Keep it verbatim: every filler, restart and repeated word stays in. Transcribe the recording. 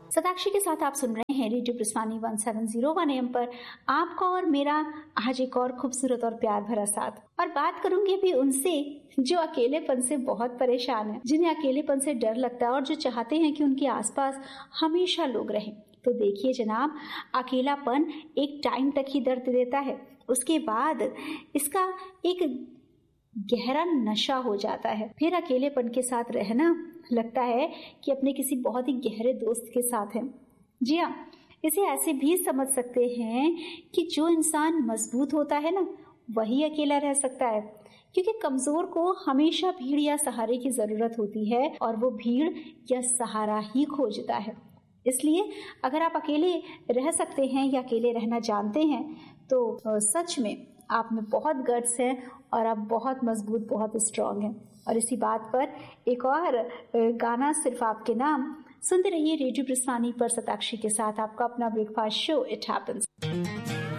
सताक्षी के साथ आप सुन रहे हैं radio प्रस्थानी one seven zero one M पर आपका और मेरा आज एक और खूबसूरत और प्यार भरा साथ। और बात करूंगी अभी उनसे जो अकेलेपन से बहुत परेशान है, जिन्हें अकेलेपन से डर लगता है और जो चाहते हैं कि उनके आसपास हमेशा लोग रहें। तो देखिए जनाब, अकेलापन एक टाइम तक ही दर्द देता है, उसके बाद इसका एक गहरा नशा हो जाता है। फिर अकेलेपन के साथ रहना लगता है कि अपने किसी बहुत ही गहरे दोस्त के साथ है। जी हाँ, इसे ऐसे भी समझ सकते हैं कि जो इंसान मजबूत होता है ना, वही अकेला रह सकता है, क्योंकि कमजोर को हमेशा भीड़ या सहारे की जरूरत होती है और वो भीड़ या सहारा ही खोजता है। इसलिए अगर आप अकेले रह सकते हैं या अकेले रहना जानते हैं तो सच में आप में बहुत गट्स हैं और आप बहुत मजबूत, बहुत स्ट्रांग हैं। और इसी बात पर एक और गाना सिर्फ आपके नाम सुनते रहिए रेडियो प्रस्थानी पर सताक्षी के साथ, आपका अपना ब्रेकफास्ट शो इट हैपेंस।